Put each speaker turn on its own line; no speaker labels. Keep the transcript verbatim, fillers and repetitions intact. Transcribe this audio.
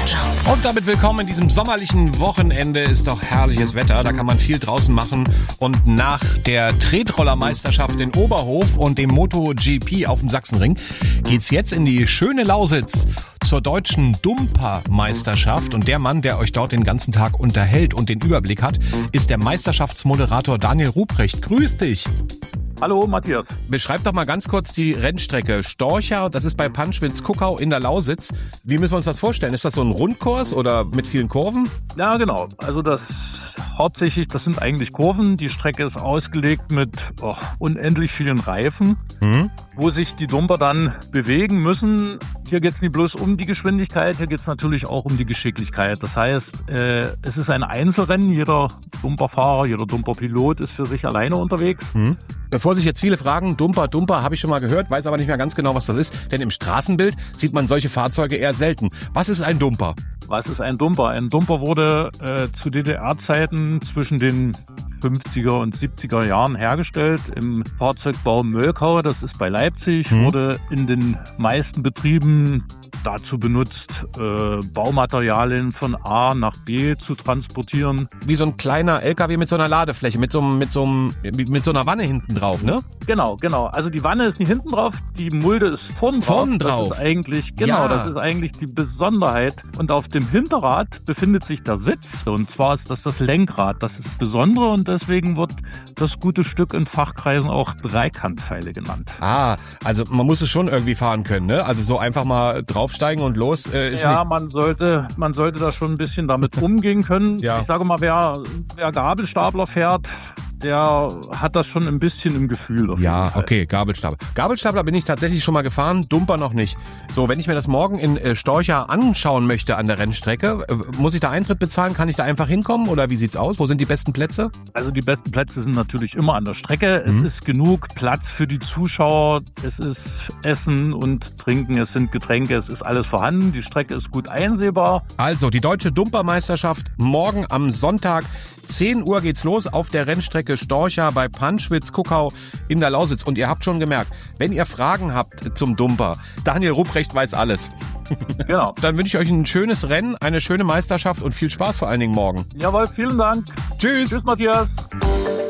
Und damit willkommen in diesem sommerlichen Wochenende. Ist doch herrliches Wetter, da kann man viel draußen machen. Und nach der Tretrollermeisterschaft in Oberhof und dem MotoGP auf dem Sachsenring geht's jetzt in die schöne Lausitz zur deutschen Dumper-Meisterschaft. Und der Mann, der euch dort den ganzen Tag unterhält und den Überblick hat, ist der Meisterschaftsmoderator Daniel Ruprecht. Grüß dich!
Hallo Matthias.
Beschreib doch mal ganz kurz die Rennstrecke. Storcha, das ist bei Panschwitz-Kuckau in der Lausitz. Wie müssen wir uns das vorstellen? Ist das so ein Rundkurs oder mit vielen Kurven?
Ja, genau. Also das hauptsächlich, das sind eigentlich Kurven. Die Strecke ist ausgelegt mit oh, unendlich vielen Reifen, mhm. wo sich die Dumper dann bewegen müssen. Hier geht es nicht bloß um die Geschwindigkeit, hier geht es natürlich auch um die Geschicklichkeit. Das heißt, äh, es ist ein Einzelrennen. Jeder Dumperfahrer, jeder Dumperpilot ist für sich alleine unterwegs.
Mhm. Bevor sich jetzt viele fragen, Dumper, Dumper, habe ich schon mal gehört, weiß aber nicht mehr ganz genau, was das ist. Denn im Straßenbild sieht man solche Fahrzeuge eher selten. Was ist ein Dumper?
Was ist ein Dumper? Ein Dumper wurde äh, zu D D R-Zeiten zwischen den fünfziger und siebziger Jahren hergestellt im Fahrzeugbau Mölkau, das ist bei Leipzig, hm. wurde in den meisten Betrieben dazu benutzt, äh, Baumaterialien von A nach B zu transportieren.
Wie so ein kleiner L K W mit so einer Ladefläche, mit so, einem, mit so, einem, mit so einer Wanne hinten drauf, ne?
Genau, genau. Also die Wanne ist nicht hinten drauf, die Mulde ist vorn drauf.
Vorn drauf.
Das ist eigentlich, genau, ja. das ist eigentlich die Besonderheit. Und auf dem Hinterrad befindet sich der Sitz. Und zwar ist das das Lenkrad. Das ist das Besondere und deswegen wird das gute Stück in Fachkreisen auch Dreikantpfeile genannt.
Ah, also man muss es schon irgendwie fahren können, ne? Also so einfach mal draufsteigen und los äh, ist
Ja,
nicht...
man sollte, man sollte da schon ein bisschen damit umgehen können.
Ja.
Ich sage mal, wer, wer Gabelstapler fährt, der hat das schon ein bisschen im Gefühl.
Ja, okay, Gabelstapler. Gabelstapler bin ich tatsächlich schon mal gefahren, Dumper noch nicht. So, wenn ich mir das morgen in äh, Storcha anschauen möchte an der Rennstrecke, äh, muss ich da Eintritt bezahlen? Kann ich da einfach hinkommen oder wie sieht's aus? Wo sind die besten Plätze?
Also die besten Plätze sind natürlich immer an der Strecke. Mhm. Es ist genug Platz für die Zuschauer. Es ist Essen und Trinken, es sind Getränke, es ist alles vorhanden. Die Strecke ist gut einsehbar.
Also, die deutsche Dumpermeisterschaft morgen am Sonntag. zehn Uhr geht's los auf der Rennstrecke Storcha bei Panschwitz-Kuckau in der Lausitz. Und ihr habt schon gemerkt, wenn ihr Fragen habt zum Dumper, Daniel Ruprecht weiß alles.
Genau.
Dann wünsche ich euch ein schönes Rennen, eine schöne Meisterschaft und viel Spaß vor allen Dingen morgen.
Jawohl, vielen Dank.
Tschüss.
Tschüss, Matthias.